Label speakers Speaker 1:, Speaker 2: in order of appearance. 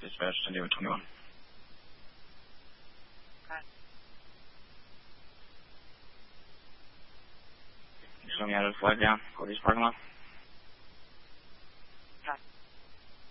Speaker 1: dispatch to David 21. Show me how to flag down. Go to this parking lot.